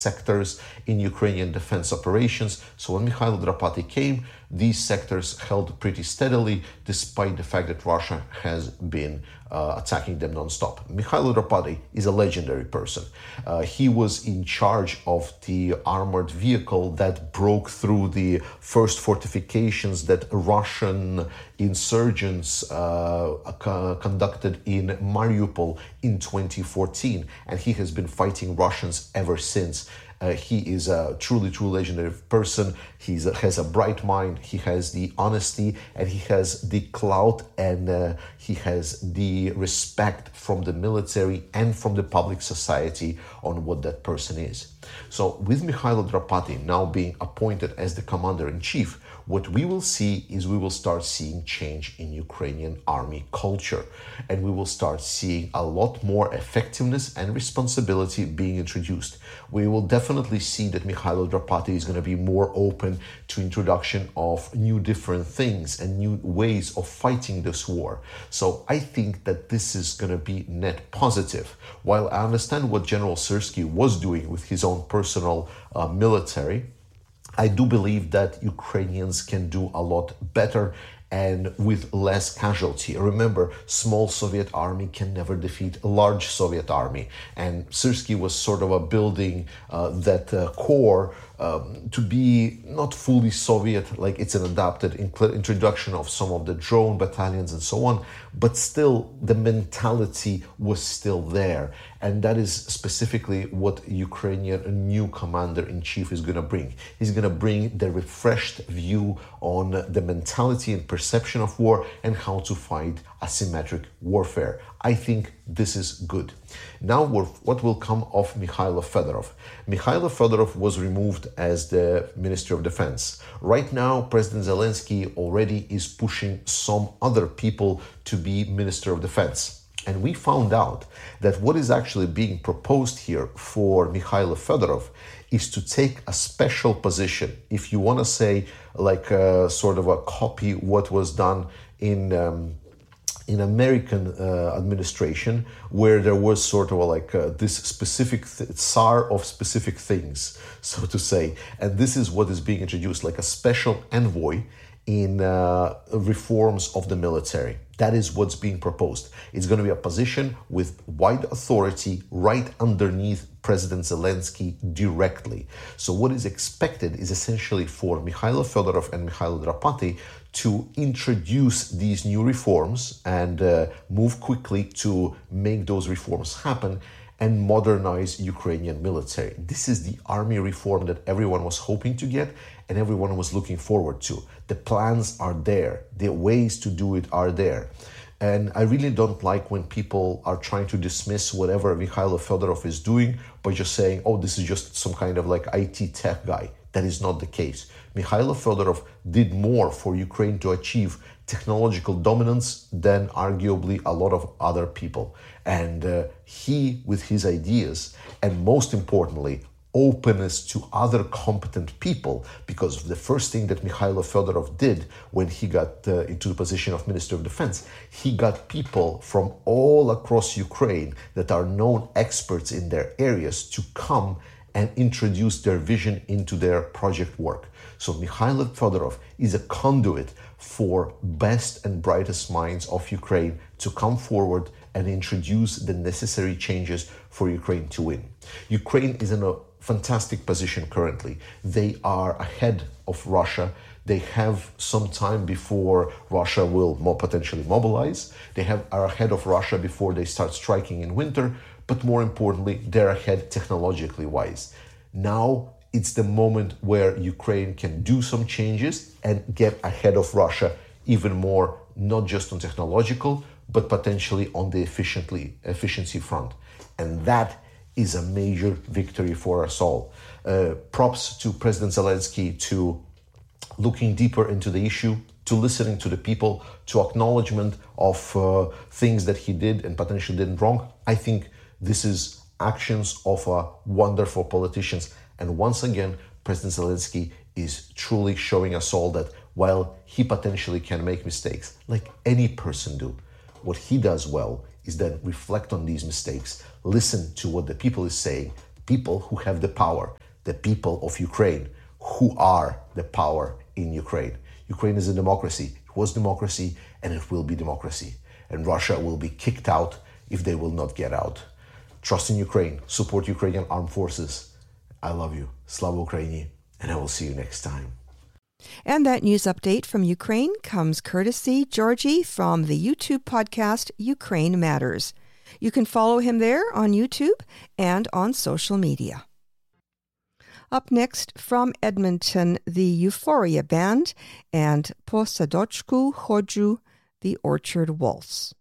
sectors in Ukrainian defense operations. So when Mikhailo Drapati came, these sectors held pretty steadily, despite the fact that Russia has been attacking them non-stop. Mikhailo Drapati is a legendary person. He was in charge of the armored vehicle that broke through the first fortifications that Russian insurgents conducted in Mariupol in 2014, and he has been fighting Russians ever since. He is a truly legendary person. He has a bright mind, he has the honesty, and he has the clout, and he has the respect from the military and from the public society on what that person is. So with Mikhailo Drapati now being appointed as the commander-in-chief, what we will see is we will start seeing change in Ukrainian army culture, and we will start seeing a lot more effectiveness and responsibility being introduced. We will definitely see that Mikhailo Drapati is going to be more open to introduction of new different things and new ways of fighting this war. So I think that this is going to be net positive. While I understand what General Syrskyi was doing with his own personal military, I do believe that Ukrainians can do a lot better and with less casualty. Remember, small Soviet army can never defeat a large Soviet army. And Syrskyi was sort of building that core to be not fully Soviet, like it's an adapted introduction of some of the drone battalions and so on, but still the mentality was still there. And that is specifically what Ukrainian new commander-in-chief is going to bring. He's going to bring the refreshed view on the mentality and perception of war and how to fight asymmetric warfare. I think this is good. Now, what will come of Mikhailo Fedorov? Mikhailo Fedorov was removed as the Minister of Defense. Right now, President Zelensky already is pushing some other people to be Minister of Defense. And we found out that what is actually being proposed here for Mikhailo Fedorov is to take a special position, if you want to say like sort of a copy what was done in American administration, where there was sort of this specific tsar of specific things, so to say. And this is what is being introduced, like a special envoy in reforms of the military. That is what's being proposed. It's going to be a position with wide authority right underneath President Zelensky directly. So what is expected is essentially for Mikhailo Fedorov and Mikhailo Drapati to introduce these new reforms and move quickly to make those reforms happen and modernize Ukrainian military. This is the army reform that everyone was hoping to get and everyone was looking forward to. The plans are there. The ways to do it are there. And I really don't like when people are trying to dismiss whatever Mikhailo Fedorov is doing by just saying, oh, this is just some kind of like IT tech guy. That is not the case. Mikhailo Fedorov did more for Ukraine to achieve technological dominance than arguably a lot of other people. And he, with his ideas, and most importantly, openness to other competent people, because the first thing that Mikhailo Fedorov did when he got into the position of Minister of Defense, he got people from all across Ukraine that are known experts in their areas to come and introduce their vision into their project work. So Mikhailo Fedorov is a conduit for best and brightest minds of Ukraine to come forward and introduce the necessary changes for Ukraine to win. Ukraine is in a fantastic position currently. They are ahead of Russia. They have some time before Russia will more potentially mobilize. They are ahead of Russia before they start striking in winter. But more importantly, they're ahead technologically wise. Now it's the moment where Ukraine can do some changes and get ahead of Russia even more, not just on technological, but potentially on the efficiency front. And that is a major victory for us all. Props to President Zelensky to looking deeper into the issue, to listening to the people, to acknowledgement of things that he did and potentially did wrong. I think this is actions of wonderful politicians. And once again, President Zelensky is truly showing us all that while he potentially can make mistakes, like any person do, what he does well is then reflect on these mistakes, listen to what the people is saying, people who have the power, the people of Ukraine, who are the power in Ukraine. Ukraine is a democracy. It was democracy, and it will be democracy. And Russia will be kicked out if they will not get out. Trust in Ukraine. Support Ukrainian armed forces. I love you. Slava Ukraini. And I will see you next time. And that news update from Ukraine comes courtesy Georgie from the YouTube podcast Ukraine Matters. You can follow him there on YouTube and on social media. Up next from Edmonton, the Euphoria Band and Po Sadoczku Chodził, the Orchard Waltz.